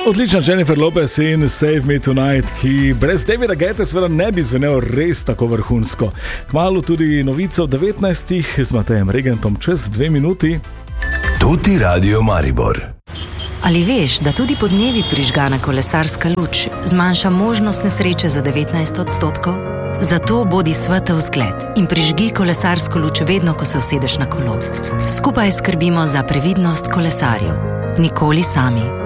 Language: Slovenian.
Odlična Jennifer Lopez in Save Me Tonight, ki brez Davida Guette seveda ne bi zvenel res tako vrhunsko. Kmalu tudi novica v 19. z Matejem Regentom čez 2 minuti. Tuti Radio Maribor. Ali veš, da tudi podnevi prižgana kolesarska luč zmanjša možnost nesreče za 19%? Zato bodi svetel zgled in prižgi kolesarsko luč vedno, ko se usedeš na kolo. Skupaj skrbimo za previdnost kolesarjev. Nikoli sami.